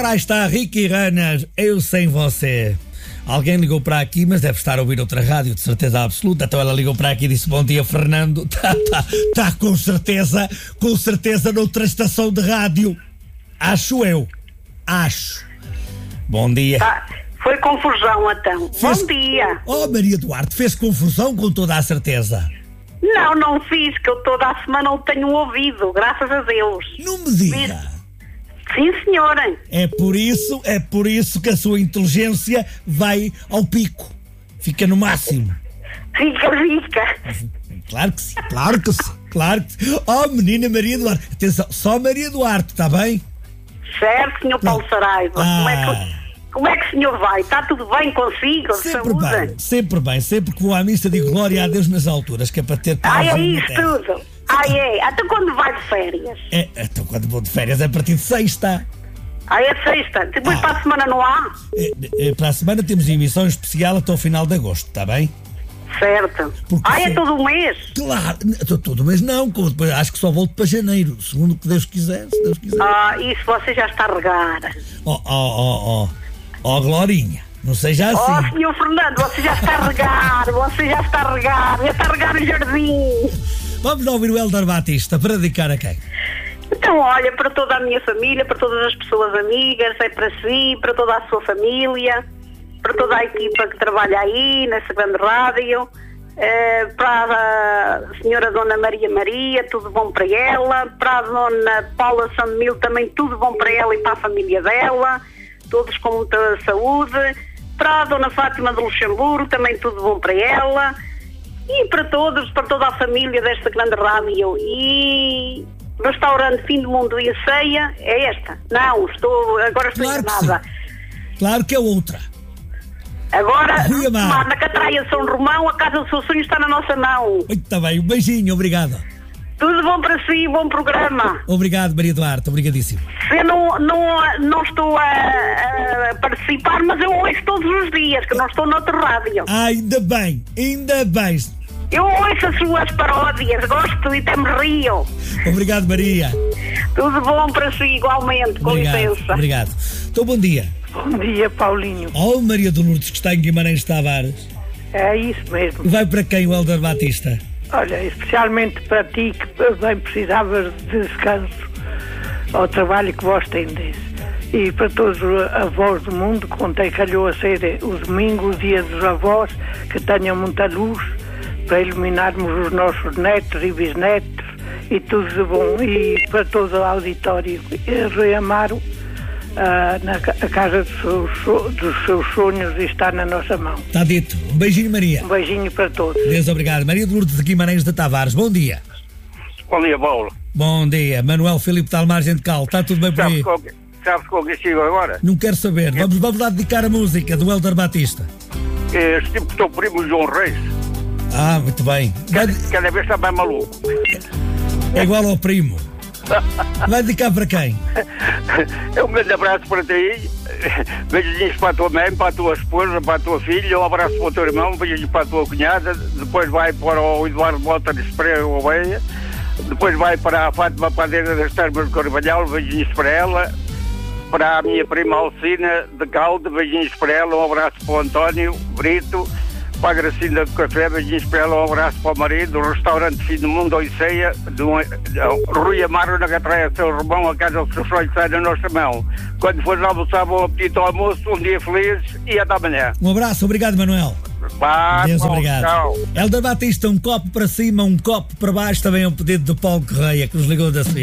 Ora, aí está, Ricky Ranas, eu sem você. Alguém ligou para aqui, mas deve estar a ouvir outra rádio, de certeza absoluta. Então ela ligou para aqui e disse: bom dia, Fernando. Tá com certeza noutra estação de rádio. Acho. Bom dia. Foi confusão, então. Bom dia. Oh, Maria Duarte, fez confusão com toda a certeza. Não fiz, que eu toda a semana o tenho ouvido, graças a Deus. Não me diga. Sim, senhora. É por isso que a sua inteligência vai ao pico. Fica no máximo. Fica. Claro que sim. Oh, menina Maria Duarte. Atenção, só Maria Duarte, está bem? Certo, senhor Paulo Saraiva. Como é que o senhor vai? Está tudo bem consigo? Sempre bem. Sempre que vou à missa digo glória a Deus nas alturas, que é para ter paz. É isso tudo. Então quando vai de férias? Então quando vou de férias é a partir de sexta. É sexta? Depois para a semana não há? Para a semana temos emissão especial até ao final de agosto, está bem? Certo. É todo o mês? Claro, todo o mês não, depois acho que só volto para janeiro, segundo o que Deus quiser, se Deus quiser. Isso você já está a regar. Glorinha, não seja assim. Senhor Fernando, você já está a regar, já está a regar o jardim. Vamos ouvir o Hélder Batista, para dedicar a quem? Então, olha, para toda a minha família, para todas as pessoas amigas, para si, para toda a sua família, para toda a equipa que trabalha aí, nessa grande rádio, para a senhora Dona Maria, tudo bom para ela, para a Dona Paula Sandemil também, tudo bom para ela e para a família dela, todos com muita saúde, para a Dona Fátima de Luxemburgo, também tudo bom para ela, e para toda a família desta grande rádio. E restaurante Fim do Mundo e a ceia é esta? Não, agora estou enganada. Claro que é outra. Agora, na Catraia São Romão, a Casa do Seu Sonho está na nossa mão. Muito bem, um beijinho, obrigado. Tudo bom para si, bom programa. Obrigado, Maria Duarte, obrigadíssimo. Eu não estou a participar, mas eu ouço todos os dias, que não estou noutra rádio. Ainda bem. Eu ouço as suas paródias, gosto e até me rio. Obrigado, Maria. Tudo bom para si, igualmente, com licença. Obrigado. Então, bom dia. Bom dia, Paulinho. Maria de Lourdes, que está em Guimarães de Tavares. É isso mesmo. Vai para quem, o Hélder Batista? Olha, especialmente para ti, que bem precisavas de descanso ao trabalho que vós tendes. E para todos os avós do mundo, que ontem calhou a ser o domingo, o dia dos avós, que tenham muita luz para iluminarmos os nossos netos e bisnetos e tudo de bom. E para todo o auditório, Rui Amaro, a casa dos seus sonhos está na nossa mão. Está dito. Um beijinho, Maria. Um beijinho para todos. Deus obrigado. Maria de Lourdes de Guimarães de Tavares. Bom dia. Bom dia, Paulo. Bom dia. Manuel Filipe de Almargem de Cal. Está tudo bem por aí? Sabes qual que eu sigo agora? Não quero saber. Vamos lá dedicar a música do Hélder Batista. Este tipo que teu primo João Reis. Muito bem. Cada vez está mais maluco. É igual ao primo. Vai dedicar para quem? Um grande abraço para ti. Beijinhos para a tua mãe, para a tua esposa, para a tua filha. Um abraço para o teu irmão. Beijinhos para a tua cunhada. Depois vai para o Eduardo Mota de Espreia Oveia. Depois vai para a Fátima Padeira das Termas de Carvalhal. Beijinhos para ela. Para a minha prima Alcina de Calde. Beijinhos para ela. Um abraço para o António Brito. Para a Gracinda do Café, beijinhos para ela, um abraço para o marido, do restaurante Fim do Mundo e Ceia, do Rui Amaro na Catraia São Romão, a casa do seu sonho está na nossa mão. Quando fores almoçar, bom apetite ao almoço, um dia feliz e até amanhã. Um abraço, obrigado, Manuel. Deus obrigado. Tchau. Hélder Batista, um copo para cima, um copo para baixo, também é um pedido do Paulo Correia, que nos ligou da Suíça.